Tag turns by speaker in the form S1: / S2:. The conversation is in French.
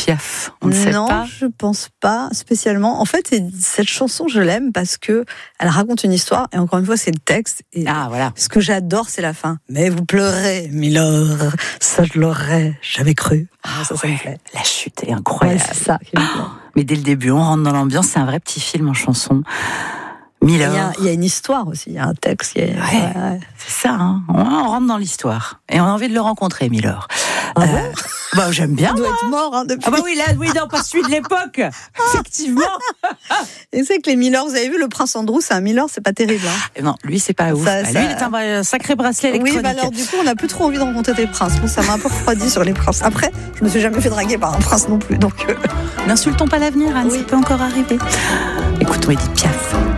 S1: Piaf. On ne sait pas.
S2: Non, je pense pas spécialement. En fait, cette chanson, je l'aime parce que elle raconte une histoire et encore une fois, c'est le texte. Et
S1: Voilà.
S2: ce que j'adore, c'est la fin. Mais vous pleurez, Milord, ça je l'aurais jamais cru. Ça me plaît.
S1: La chute est incroyable.
S2: Ouais, c'est ça qui me plaît.
S1: Mais dès le début, on rentre dans l'ambiance. C'est un vrai petit film en chanson. Milord.
S2: Il y a une histoire aussi, il y a un texte. Ouais.
S1: C'est ça, hein. On rentre dans l'histoire. Et on a envie de le rencontrer, Milord. J'aime bien.
S2: Il doit être mort depuis.
S1: Non, pas celui de l'époque. Effectivement.
S2: Et c'est que les Milords, vous avez vu, le prince Andrew, c'est un Milord, c'est pas terrible. Hein.
S1: Non, lui, c'est pas ouf. Lui, il est un sacré bracelet électronique.
S2: Oui, alors du coup, on n'a plus trop envie de rencontrer des princes. Bon, ça m'a un peu refroidi sur les princes. Après, je me suis jamais fait draguer par un prince non plus. Donc,
S1: N'insultons pas l'avenir, Anne,
S2: oui.
S1: ça peut encore arriver. Écoutons Edith Piaf.